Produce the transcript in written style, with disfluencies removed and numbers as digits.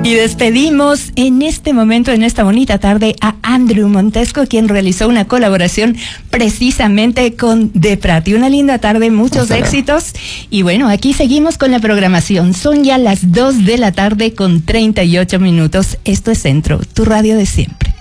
Y despedimos en este momento, en esta bonita tarde, a Andrew Montesco, quien realizó una colaboración precisamente con The Prati. Una linda tarde, muchos éxitos. Y bueno, aquí seguimos con la programación. Son ya las 2 de la tarde con 38 minutos. Esto es Centro, tu radio de siempre.